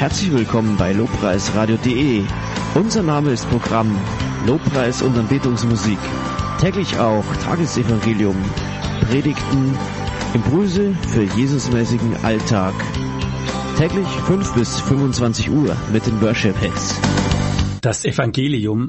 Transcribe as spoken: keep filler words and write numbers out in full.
Herzlich willkommen bei lobpreisradio punkt de. Unser Name ist Programm Lobpreis und Anbetungsmusik. Täglich auch Tagesevangelium, Predigten, Impulse für Jesusmäßigen Alltag. Täglich fünf bis fünfundzwanzig Uhr mit den Worship Hits. Das Evangelium